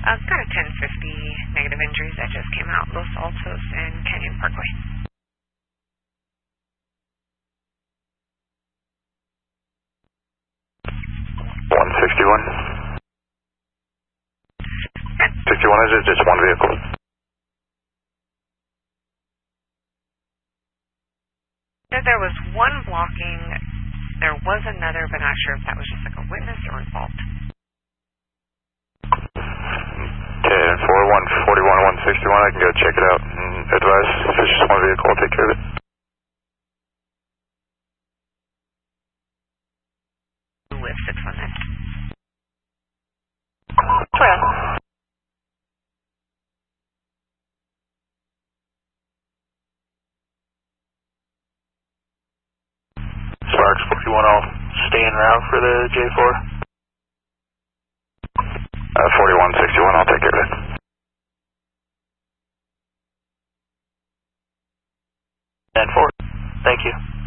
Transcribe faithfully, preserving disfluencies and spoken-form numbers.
I've got a ten fifty negative injuries that just came out, Los Altos and Canyon Parkway. one sixty-one. sixty-one, is it just one vehicle? There was one blocking. There was another, but not sure if that was just like a witness or involved. ten four one forty-one one sixty-one, I can go check it out and advise. If it's just one vehicle, I'll take care of it. With six one nine. twelve. Sparks forty-one, I'll stay en route for the J four. Uh, forty-one sixty-one, I'll take care of it. ten four, thank you.